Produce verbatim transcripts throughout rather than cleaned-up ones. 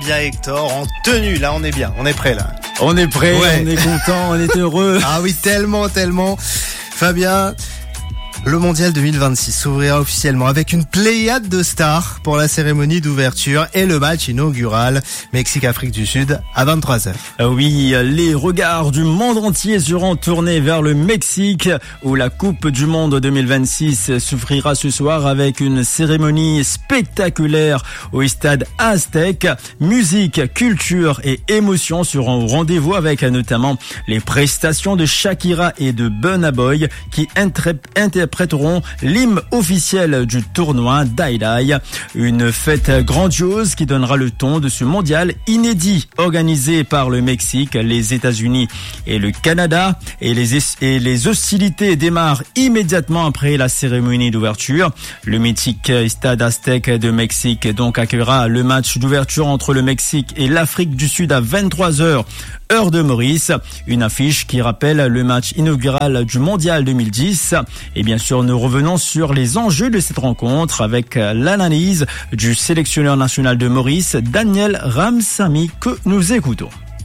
Bien Hector, en tenue, là on est bien, on est prêt là. On est prêt, ouais. On est content, on est heureux. Ah oui, tellement, tellement. Fabien, le mondial deux mille vingt-six s'ouvrira officiellement avec une pléiade de stars pour la cérémonie d'ouverture et le match inaugural Mexique-Afrique du Sud à vingt-trois heures. Oui, les regards du monde entier seront tournés vers le Mexique où la Coupe du Monde deux mille vingt-six s'ouvrira ce soir avec une cérémonie spectaculaire au stade Aztec. Musique, culture et émotion seront au rendez-vous avec notamment les prestations de Shakira et de Burna Boy qui interprètent prêteront l'hymne officiel du tournoi Die Die. Une fête grandiose qui donnera le ton de ce mondial inédit organisé par le Mexique, les États-Unis et le Canada. Et les, et les hostilités démarrent immédiatement après la cérémonie d'ouverture. Le mythique stade Aztec de Mexique donc accueillera le match d'ouverture entre le Mexique et l'Afrique du Sud à vingt-trois heures. Heure de Maurice, une affiche qui rappelle le match inaugural du Mondial deux mille dix. Et bien sûr, nous revenons sur les enjeux de cette rencontre avec l'analyse du sélectionneur national de Maurice, Daniel Ramsamy, que nous écoutons.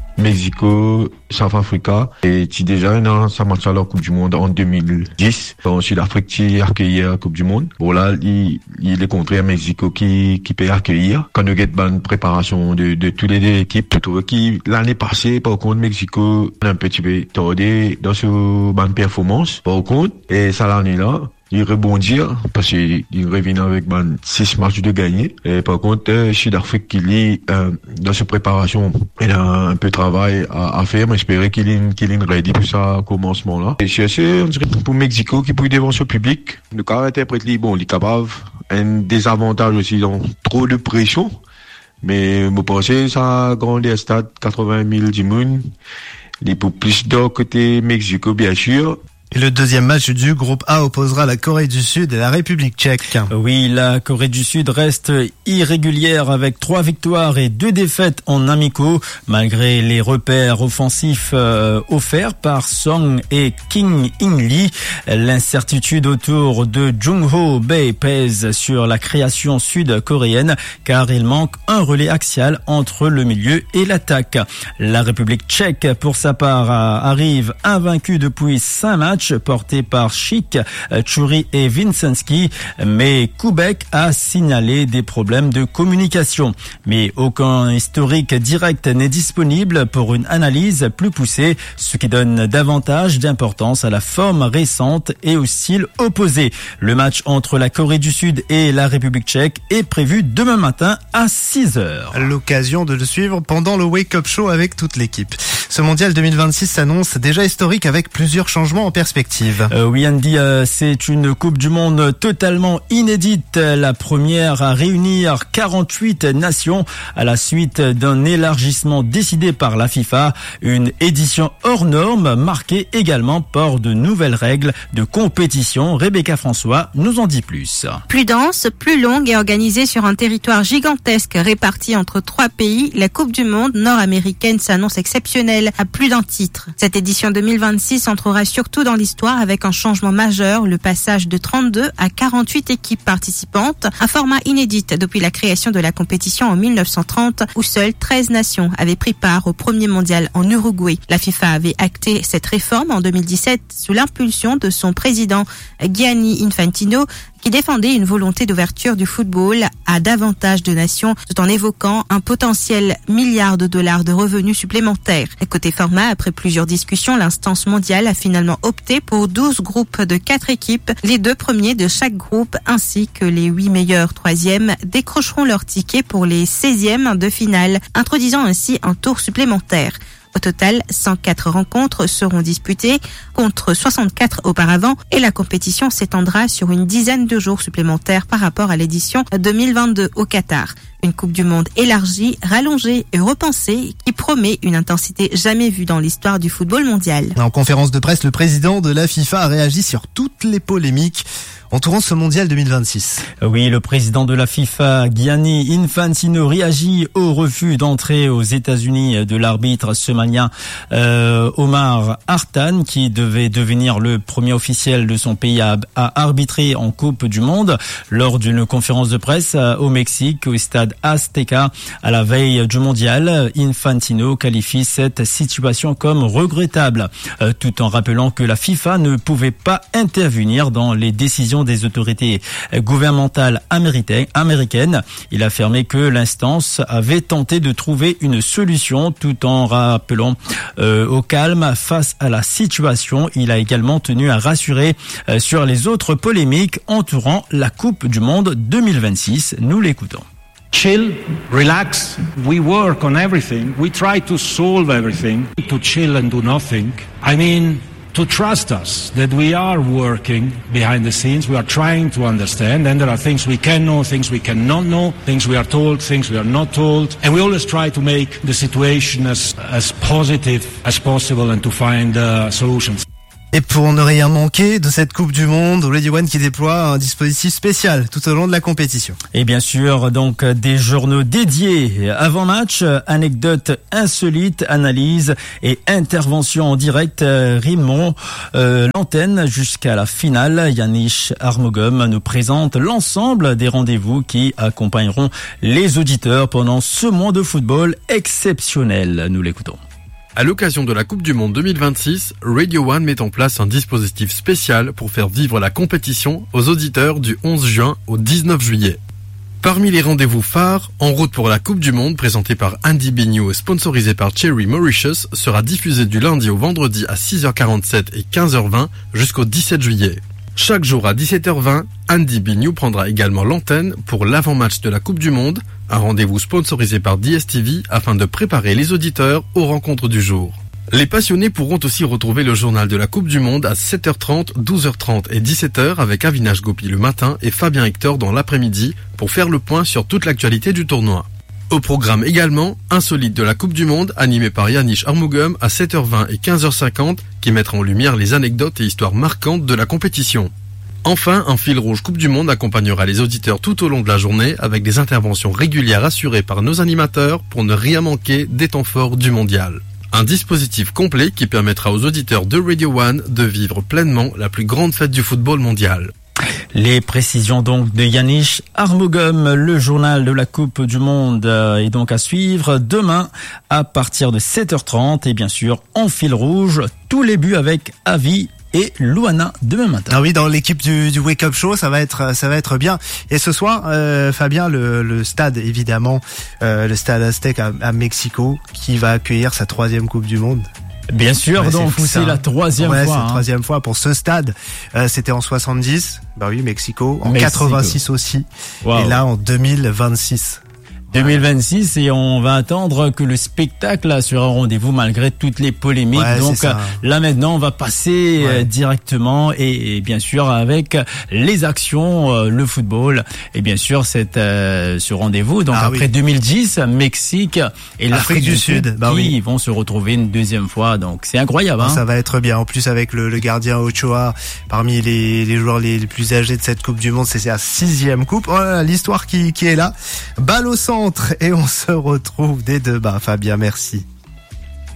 Mexico, South Africa, et tu déjà dans sa match à la Coupe du Monde en deux mille dix. En Sud-Afrique, tu accueillir la Coupe du Monde. Bon là, il, il est contre Mexico qui, qui peut accueillir. Quand nous get bonne préparation de, de toutes les deux équipes, je trouve qui, l'année passée, par contre, Mexico, a un petit peu tardé dans ce bonne performance. Par contre, et ça l'année là, il rebondir parce qu'il revient avec ben, six matchs de gagner. Et par contre, euh, Sud-Afrique qui lit euh, dans sa préparation, il a un peu de travail à, à faire, mais j'espère qu'il est qu'il est ready pour ça commencement là. Et c'est assez, on dirait pour Mexico qui peut devant ce public, le cas interprète lui, bon, il est capable. Un désavantage aussi, donc trop de pression. Mais vous pensez ça grand des stades quatre-vingt mille du monde, il est pour plus d'or côté Mexico bien sûr. Et le deuxième match du groupe A opposera la Corée du Sud et la République tchèque. Oui, la Corée du Sud reste irrégulière avec trois victoires et deux défaites en amicaux, malgré les repères offensifs euh, offerts par Song et Kim In-lee. L'incertitude autour de Jung-ho Bae pèse sur la création sud-coréenne, car il manque un relais axial entre le milieu et l'attaque. La République tchèque, pour sa part, arrive invaincue depuis cinq matchs, porté par Schick, Tchouri et Vincenski, mais Koubek a signalé des problèmes de communication. Mais aucun historique direct n'est disponible pour une analyse plus poussée, ce qui donne davantage d'importance à la forme récente et au style opposé. Le match entre la Corée du Sud et la République tchèque est prévu demain matin à six heures. L'occasion de le suivre pendant le Wake Up Show avec toute l'équipe. Ce mondial deux mille vingt-six s'annonce déjà historique avec plusieurs changements en perspective. Euh, oui, Andy, euh, c'est une Coupe du Monde totalement inédite, la première à réunir quarante-huit nations à la suite d'un élargissement décidé par la FIFA. Une édition hors norme marquée également par de nouvelles règles de compétition. Rebecca François nous en dit plus. Plus dense, plus longue et organisée sur un territoire gigantesque réparti entre trois pays, la Coupe du Monde nord-américaine s'annonce exceptionnelle à plus d'un titre. Cette édition deux mille vingt-six entrera surtout dans l'histoire avec un changement majeur, le passage de trente-deux à quarante-huit équipes participantes, un format inédit depuis la création de la compétition en mille neuf cent trente où seules treize nations avaient pris part au premier mondial en Uruguay. La FIFA avait acté cette réforme en deux mille dix-sept sous l'impulsion de son président Gianni Infantino, qui défendait une volonté d'ouverture du football à davantage de nations tout en évoquant un potentiel milliard de dollars de revenus supplémentaires. Côté format, après plusieurs discussions, l'instance mondiale a finalement opté pour douze groupes de quatre équipes. Les deux premiers de chaque groupe ainsi que les huit meilleurs troisièmes décrocheront leur ticket pour les seizièmes de finale, introduisant ainsi un tour supplémentaire. Au total, cent quatre rencontres seront disputées contre soixante-quatre auparavant et la compétition s'étendra sur une dizaine de jours supplémentaires par rapport à l'édition deux mille vingt-deux au Qatar. Une Coupe du Monde élargie, rallongée et repensée qui promet une intensité jamais vue dans l'histoire du football mondial. En conférence de presse, le président de la FIFA a réagi sur toutes les polémiques. On entourant ce mondial deux mille vingt-six. Oui, le président de la FIFA, Gianni Infantino, réagit au refus d'entrer aux États-Unis de l'arbitre somalien euh, Omar Hartan, qui devait devenir le premier officiel de son pays à, à arbitrer en Coupe du Monde. Lors d'une conférence de presse au Mexique, au stade Azteca, à la veille du mondial, Infantino qualifie cette situation comme regrettable, euh, tout en rappelant que la FIFA ne pouvait pas intervenir dans les décisions des autorités gouvernementales américaines. Il a affirmé que l'instance avait tenté de trouver une solution tout en rappelant euh, au calme face à la situation. Il a également tenu à rassurer euh, sur les autres polémiques entourant la Coupe du Monde deux mille vingt-six. Nous l'écoutons. Chill, relax, we work on everything, we try to solve everything, to chill and do nothing. I mean, to trust us that we are working behind the scenes, we are trying to understand, and there are things we can know, things we cannot know, things we are told, things we are not told, and we always try to make the situation as, as positive as possible and to find uh, solutions. Et pour ne rien manquer de cette Coupe du Monde, Radio One qui déploie un dispositif spécial tout au long de la compétition. Et bien sûr, donc, des journaux dédiés avant match, anecdotes insolites, analyses et interventions en direct rimeront euh, l'antenne jusqu'à la finale. Yannick Armogum nous présente l'ensemble des rendez-vous qui accompagneront les auditeurs pendant ce mois de football exceptionnel. Nous l'écoutons. À l'occasion de la Coupe du Monde deux mille vingt-six, Radio One met en place un dispositif spécial pour faire vivre la compétition aux auditeurs du onze juin au dix-neuf juillet. Parmi les rendez-vous phares, En route pour la Coupe du Monde, présenté par Andy Bignou et sponsorisé par Cherry Mauritius, sera diffusé du lundi au vendredi à six heures quarante-sept et quinze heures vingt jusqu'au dix-sept juillet. Chaque jour à dix-sept heures vingt, Andy Bignou prendra également l'antenne pour l'avant-match de la Coupe du Monde, un rendez-vous sponsorisé par D S T V afin de préparer les auditeurs aux rencontres du jour. Les passionnés pourront aussi retrouver le journal de la Coupe du Monde à sept heures trente, douze heures trente et dix-sept heures avec Avinash Gopi le matin et Fabien Hector dans l'après-midi pour faire le point sur toute l'actualité du tournoi. Au programme également, Insolite de la Coupe du Monde, animé par Yannick Armogum à sept heures vingt et quinze heures cinquante, qui mettra en lumière les anecdotes et histoires marquantes de la compétition. Enfin, un fil rouge Coupe du Monde accompagnera les auditeurs tout au long de la journée avec des interventions régulières assurées par nos animateurs pour ne rien manquer des temps forts du mondial. Un dispositif complet qui permettra aux auditeurs de Radio One de vivre pleinement la plus grande fête du football mondial. Les précisions donc de Yannick Armogum. Le journal de la Coupe du Monde est donc à suivre demain à partir de sept heures trente et bien sûr en fil rouge tous les buts avec Avi et Luana demain matin. Ah oui, dans l'équipe du, du Wake Up Show, ça va être ça va être bien. Et ce soir, euh, Fabien, le, le stade évidemment, euh, le stade Aztec à, à Mexico, qui va accueillir sa troisième Coupe du Monde. Bien sûr, ouais, donc c'est, c'est la troisième ouais, fois. c'est la hein. troisième fois pour ce stade. Euh, c'était en soixante-dix, bah oui, Mexico, en Mexico. quatre-vingt-six aussi, Wow. et là en deux mille vingt-six. deux mille vingt-six et on va attendre que le spectacle sera au rendez-vous malgré toutes les polémiques. Ouais, donc c'est ça. là maintenant on va passer Ouais. euh, directement et, et bien sûr avec les actions, euh, le football et bien sûr cette, euh, ce rendez-vous. Donc Ah après oui. deux mille dix, Mexique et l'Afrique du, du Sud, Sud, bah qui oui. vont se retrouver une deuxième fois. Donc c'est incroyable. Hein. Ça va être bien. En plus avec le, le gardien Ochoa, parmi les, les joueurs les, les plus âgés de cette Coupe du Monde, c'est sa sixième coupe. Oh là là, l'histoire qui, qui est là. Balle au centre et on se retrouve dès demain. Fabien, merci.